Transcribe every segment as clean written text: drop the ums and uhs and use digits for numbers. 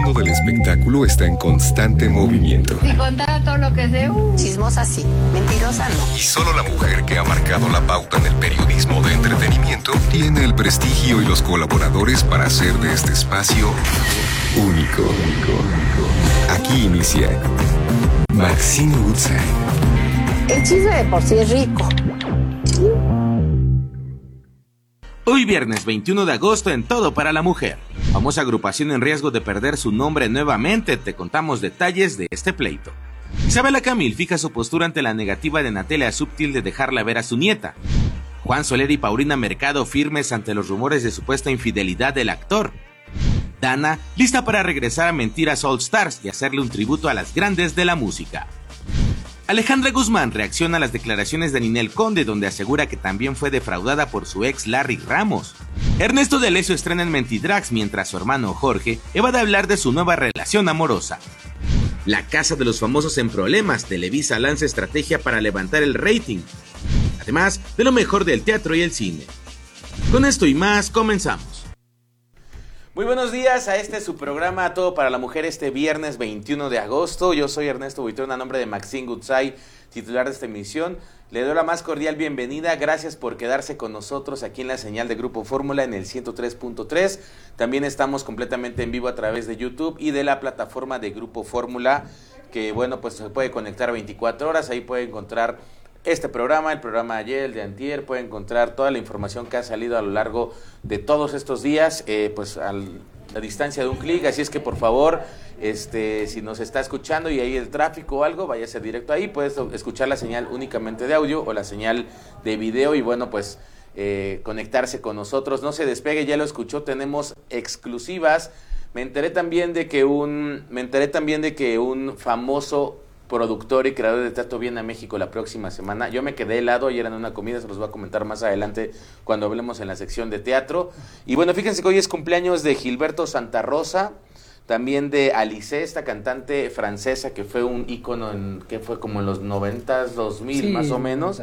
mundo del espectáculo está en constante movimiento. Si contara todo lo que sé, chismosa sí, mentirosa no. Y solo la mujer que ha marcado la pauta en el periodismo de entretenimiento tiene el prestigio y los colaboradores para hacer de este espacio único. Aquí inicia Maxine Woodside. El chisme de por sí es rico. Hoy viernes 21 de agosto en Todo para la Mujer. Famosa agrupación en riesgo de perder su nombre nuevamente, te contamos detalles de este pleito. Isabela Camil fija su postura ante la negativa de Natalia Subtil de dejarla ver a su nieta. Juan Soler y Paulina Mercado firmes ante los rumores de supuesta infidelidad del actor. Dana lista para regresar a Mentiras All Stars y hacerle un tributo a las grandes de la música. Alejandra Guzmán reacciona a las declaraciones de Ninel Conde, donde asegura que también fue defraudada por su ex Larry Ramos. Ernesto D'Alessio estrena en Mentidrags, mientras su hermano Jorge evade hablar de su nueva relación amorosa. La Casa de los Famosos en Problemas, Televisa lanza estrategia para levantar el rating. Además de lo mejor del teatro y el cine. Con esto y más, comenzamos. Muy buenos días a su programa Todo para la Mujer este viernes 21 de agosto. Yo soy Ernesto Buitrón, a nombre de Maxine Woodside, titular de esta emisión. Le doy la más cordial bienvenida. Gracias por quedarse con nosotros aquí en la señal de Grupo Fórmula en el 103.3. También estamos completamente en vivo a través de YouTube y de la plataforma de Grupo Fórmula, que bueno, pues se puede conectar 24 horas. Ahí puede encontrar este programa, el programa de ayer, el de antier, puede encontrar toda la información que ha salido a lo largo de todos estos días, pues a la distancia de un clic. Así es que por favor, si nos está escuchando y hay el tráfico o algo, váyase directo ahí, puedes escuchar la señal únicamente de audio o la señal de video y bueno, pues conectarse con nosotros. No se despegue, ya lo escuchó, tenemos exclusivas. Me enteré también de que un famoso productor y creador de teatro viene a México la próxima semana. Yo me quedé helado ayer en una comida, se los voy a comentar más adelante cuando hablemos en la sección de teatro. Y bueno, fíjense que hoy es cumpleaños de Gilberto Santa Rosa, también de Alice, esta cantante francesa que fue un ícono que fue como en los 90s, 2000 sí, más o menos,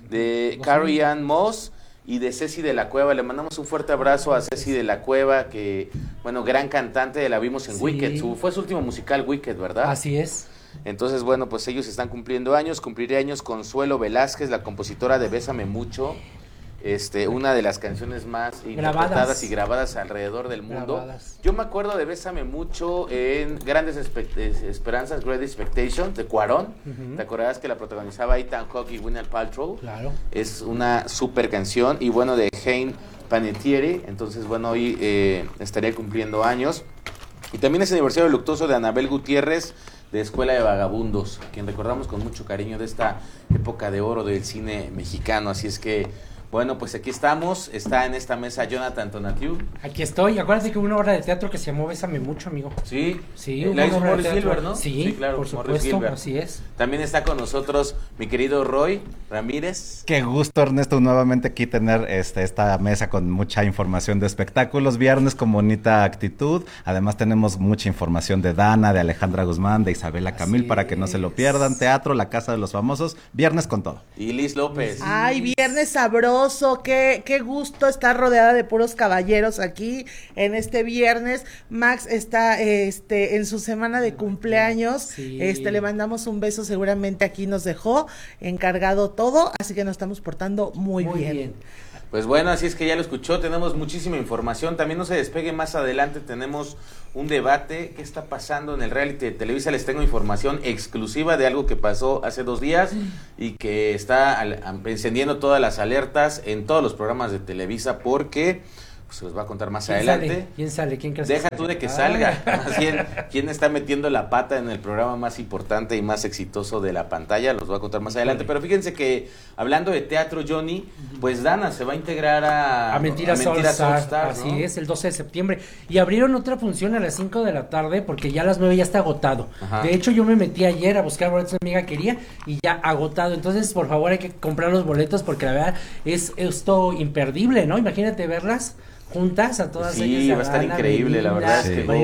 de Carrie Ann Moss y de Ceci de la Cueva. Le mandamos un fuerte abrazo a Ceci de la Cueva, que, bueno, gran cantante, la vimos en Wicked, fue su último musical Wicked, ¿verdad? Así es. Entonces, bueno, pues ellos están cumpliendo años. Cumplirá años Consuelo Velázquez, la compositora de Bésame Mucho, una de las canciones más interpretadas y grabadas alrededor del mundo. Yo me acuerdo de Bésame Mucho en Grandes Esperanzas, Great Expectations, de Cuarón. ¿Te acordarás que la protagonizaba Ethan Hawke y Gwyneth Paltrow? Claro. Es una super canción. Y bueno, de Hein Panettiere. Entonces, bueno, hoy estaría cumpliendo años. Y también es aniversario luctuoso de Anabel Gutiérrez, de Escuela de Vagabundos, quien recordamos con mucho cariño de esta época de oro del cine mexicano. Así es que, bueno, pues aquí estamos. Está en esta mesa Jonathan Tonatiuh. Aquí estoy. Acuérdate que hubo una obra de teatro que se llamó Bésame Mucho, amigo. Sí, la hizo Morris Gilbert, ¿no? Sí, claro, por supuesto, así es. También está con nosotros mi querido Roy Ramírez. Qué gusto, Ernesto, nuevamente aquí tener esta mesa con mucha información de espectáculos. Viernes con bonita actitud. Además tenemos mucha información de Dana, de Alejandra Guzmán, de Isabela Camil, para que no se lo pierdan. Teatro, La Casa de los Famosos. Viernes con todo. Y Liz López. Ay, viernes sabroso. Qué gusto estar rodeada de puros caballeros aquí en este viernes. Max está en su semana de cumpleaños. Sí. Le mandamos un beso, seguramente aquí nos dejó encargado todo, así que nos estamos portando muy bien. Pues bueno, así es que ya lo escuchó, tenemos muchísima información. También no se despegue, más adelante tenemos un debate. ¿Qué está pasando en el reality de Televisa? Les tengo información exclusiva de algo que pasó hace 2 días y que está encendiendo todas las alertas en todos los programas de Televisa, porque se los va a contar más adelante. ¿Quién sale? ¿Quién crees? Deja tú de que salga. Más bien, ¿quién está metiendo la pata en el programa más importante y más exitoso de la pantalla? Los voy a contar más adelante. Pero fíjense que, hablando de teatro, Johnny, pues Dana se va a integrar a Mentiras All Stars, ¿no? Así es, el 12 de septiembre. Y abrieron otra función a las 5 de la tarde, porque ya a las 9 ya está agotado. Ajá. De hecho, yo me metí ayer a buscar boletos, mi amiga quería, y ya agotado. Entonces, por favor, hay que comprar los boletos, porque la verdad es esto imperdible, ¿no? Imagínate verlas juntas a todas ellas. Sí, va a estar increíble, la verdad es que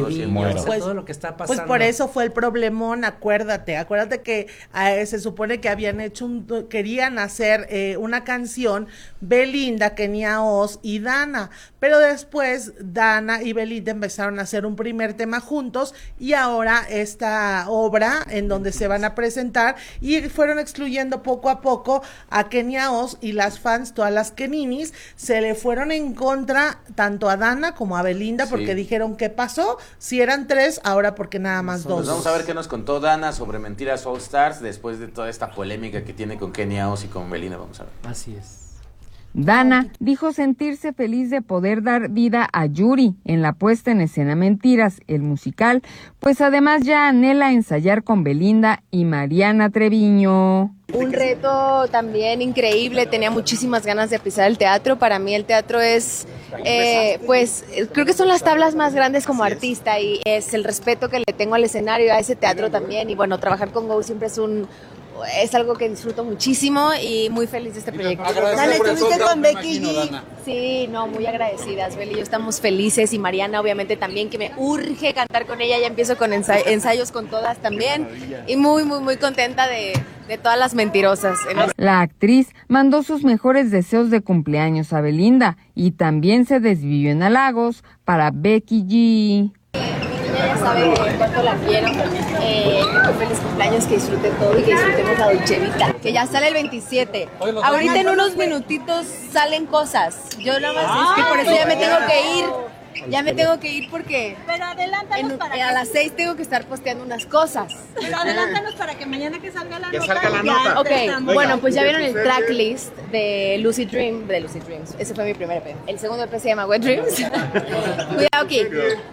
todo lo que está pasando. Pues por eso fue el problemón, acuérdate que se supone que habían querían hacer una canción Belinda, Kenia Oz y Dana, pero después Dana y Belinda empezaron a hacer un primer tema juntos y ahora esta obra en donde se van a presentar y fueron excluyendo poco a poco a Kenia Oz y las fans, todas las Keninis, se le fueron en contra tanto a Dana como a Belinda porque dijeron ¿qué pasó? Si eran 3, ahora porque nada más 2. Pues vamos a ver qué nos contó Dana sobre Mentiras All Stars después de toda esta polémica que tiene con Kenia Oz y con Belinda. Vamos a ver. Así es. Dana dijo sentirse feliz de poder dar vida a Yuri en la puesta en escena Mentiras, el musical, pues además ya anhela ensayar con Belinda y Mariana Treviño. Un reto también increíble, tenía muchísimas ganas de pisar el teatro. Para mí el teatro es, pues, creo que son las tablas más grandes como artista y es el respeto que le tengo al escenario, a ese teatro también. Y bueno, trabajar con Go siempre es algo que disfruto muchísimo y muy feliz de este proyecto. Dale, estuviste con Becky G. Sí, no, muy agradecidas, Beli y yo estamos felices y Mariana obviamente también, que me urge cantar con ella, ya empiezo con ensayos con todas también y muy, muy, muy contenta de todas las mentirosas. La actriz mandó sus mejores deseos de cumpleaños a Belinda y también se desvivió en halagos para Becky G. Ella sabe cuánto la quiero, feliz cumpleaños, que disfrute todo y que disfrutemos la Dolce Vita, que ya sale el 27. Ahorita en unos minutitos salen cosas, yo nada más es que por eso ya me tengo que ir porque pero adelántanos a las 6 tengo que estar posteando unas cosas. Pero adelántanos para que mañana que salga la nota. Salga la nota. Ok, bueno, pues ya vieron el tracklist de Lucid Dreams. Ese fue mi primer EP. El segundo EP se llama Wet Dreams. Cuidado aquí.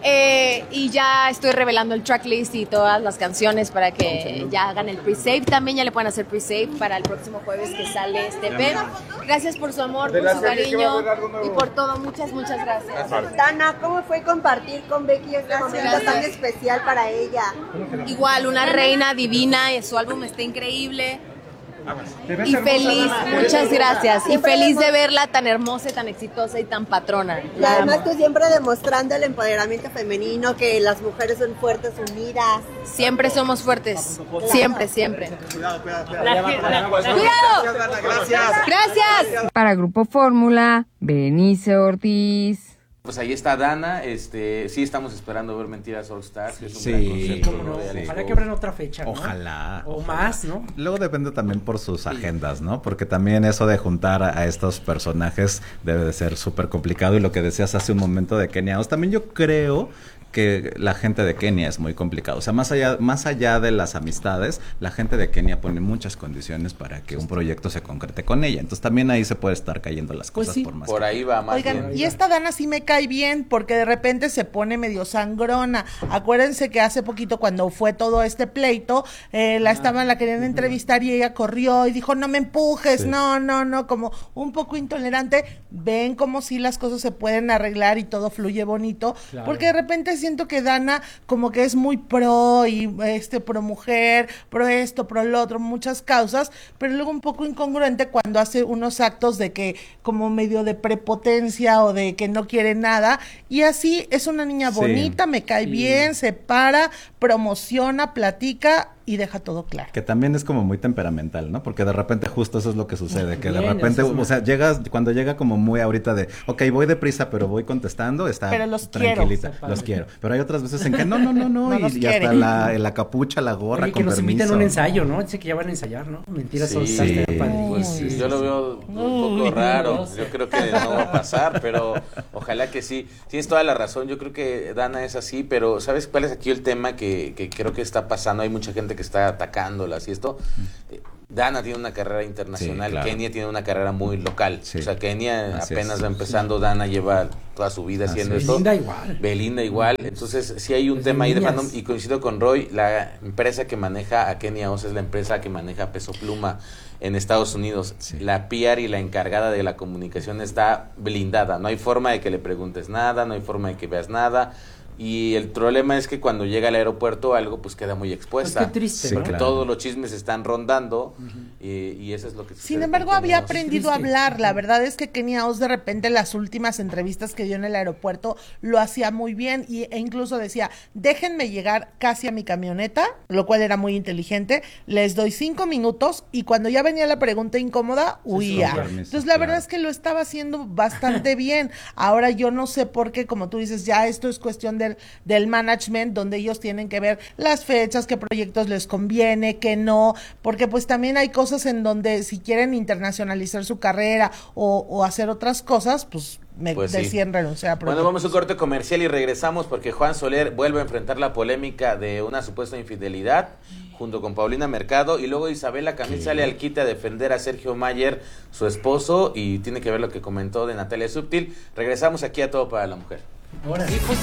Y ya estoy revelando el tracklist y todas las canciones para que ya hagan el pre-save. También ya le pueden hacer pre-save para el próximo jueves que sale este EP. Gracias por su amor, por su cariño y por todo. Muchas, muchas gracias. Dana, ¿cómo fue compartir con Becky este momento tan especial para ella? Igual, una reina divina, su álbum está increíble. Y feliz, muchas gracias. Y feliz de verla tan hermosa, tan exitosa y tan patrona. Y además tú siempre demostrando el empoderamiento femenino, que las mujeres son fuertes, unidas. Siempre somos fuertes. Siempre, siempre. Cuidado. Gracias. Para Grupo Fórmula, Berenice Ortiz. Pues ahí está Dana, sí estamos esperando ver Mentiras All Stars, que es un Sí, gran concepto, cómo no. de Alex Ojalá Go. que abran otra fecha, ¿no? Ojalá. O más, ¿no? Luego depende también por sus agendas, ¿no? Porque también eso de juntar a estos personajes debe de ser súper complicado. Y lo que decías hace un momento de Kenia Oz, también yo creo que la gente de Kenia es muy complicado. O sea, más allá de las amistades, la gente de Kenia pone muchas condiciones para que un proyecto se concrete con ella. Entonces también ahí se puede estar cayendo las Pues cosas sí. por más. Por ahí va más Oigan, bien. y esta Dana sí me cae bien porque de repente se pone medio sangrona. Acuérdense que hace poquito cuando fue todo este pleito, la querían entrevistar y ella corrió y dijo, no me empujes, Sí. no, como un poco intolerante. Ven como si las cosas se pueden arreglar y todo fluye bonito, Claro. porque de repente siento que Dana como que es muy pro y pro mujer, pro esto, pro lo otro, muchas causas, pero luego un poco incongruente cuando hace unos actos de que como medio de prepotencia o de que no quiere nada, y así es una niña Sí. bonita, me cae bien, se para, promociona, platica y deja todo claro. Que también es como muy temperamental, ¿no? Porque de repente justo eso es lo que sucede, que de Bien, repente, eso es o sea, cuando llega como muy ahorita de, ok, voy deprisa, pero voy contestando, está Pero los tranquilita, quiero. los quiero. Pero hay otras veces en que no, los y quiere. hasta la capucha, la gorra, Oye, que con nos permiso. invitan a un ensayo, ¿no? Dice que ya van a ensayar, ¿no? Mentiras All Stars, estaría padrísimo. Pues sí, yo lo veo un poco raro, yo creo que no va a pasar, pero ojalá que sí. Tienes toda la razón, yo creo que Dana es así, pero ¿sabes cuál es aquí el tema que creo que está pasando? Hay mucha gente que está atacándolas y esto. Dana tiene una carrera internacional, Sí, claro. Kenia tiene una carrera muy local. Sí. O sea, Kenia Así apenas es. va empezando, Dana lleva toda su vida Así haciendo es. esto. Belinda igual. Belinda igual. Entonces, sí hay un Desde tema ahí de niñas. fandom y coincido con Roy, la empresa que maneja a Kenia Oz es la empresa que maneja Peso Pluma en Estados Unidos. Sí. La PR y la encargada de la comunicación está blindada. No hay forma de que le preguntes nada, no hay forma de que veas nada. y el problema es que cuando llega al aeropuerto algo pues queda muy expuesta. Pues qué triste, porque claro. todos los chismes están rondando y eso es lo que sucede. Sin embargo, con había Kenia Os. aprendido a hablar. La verdad es que Kenia Os de repente en las últimas entrevistas que dio en el aeropuerto lo hacía muy bien e incluso decía, déjenme llegar casi a mi camioneta, lo cual era muy inteligente, les doy 5 minutos y cuando ya venía la pregunta incómoda, huía. Entonces la verdad es que lo estaba haciendo bastante bien. Ahora yo no sé por qué, como tú dices, ya esto es cuestión del management, donde ellos tienen que ver las fechas, qué proyectos les conviene, qué no, porque pues también hay cosas en donde si quieren internacionalizar su carrera o hacer otras cosas, pues deciden renunciar a proyectos. Bueno, vamos a un corte comercial y regresamos porque Juan Soler vuelve a enfrentar la polémica de una supuesta infidelidad junto con Paulina Mercado y luego Isabela Camil sale al quite a defender a Sergio Mayer, su esposo, y tiene que ver lo que comentó de Natalia Subtil. Regresamos aquí a Todo para la Mujer. Ahora.